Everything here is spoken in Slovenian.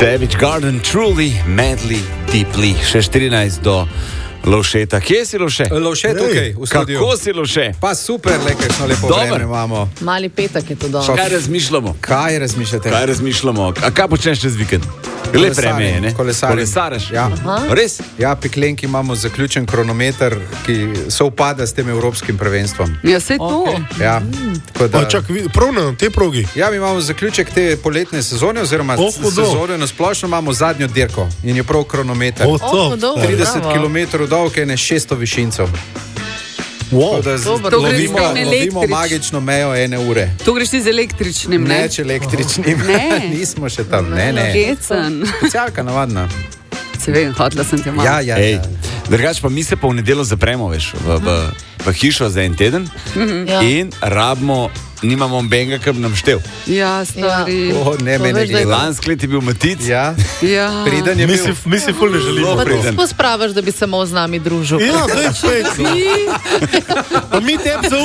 Savage Garden, truly, madly, deeply. Še 14 do Lovšeta. Kje si Lovše? Lovše tukaj, v studiu. Kako si Lovše? Pa super, kakšno lepo vreme imamo. Mali petek je to dobro. Kaj razmišljamo? Kaj razmišljate? Kaj razmišljamo? A kaj počneš čez vikend? Lep vreme je, ne? Kolesariš. Ja. Res? Ja, Piklenki imamo zaključen kronometer, ki sovpada s tem evropskim prvenstvom. Ja, sej to. Okay. Ja, tako da... Čak, prav na te progi? Ja, mi imamo zaključek te poletne sezone, oziroma sezone na splošno imamo zadnjo dirko in je prav kronometer. 30 km dolg, ne 600 višincev. Wow. Lovimo magično mejo 1 ure. To greš ti z električnim, ne? Ne, če električnim. Ne. Nismo še tam, ne. Hecen. Specialka navadna. Se vem, hodila sem te malo. Ja. Drugač pa mi se pa v nedeljo zapremo, veš, v hišo za en teden in nimamo benga, ki bi nam štev. Ja, stari. Lansko let je bil Matic. Ja. Priden je bil. Mi si ful ne želimo. Pa ti pospravaš, da bi se malo z nami družil. Ja, daj, spet. Ti? Pa mi tebi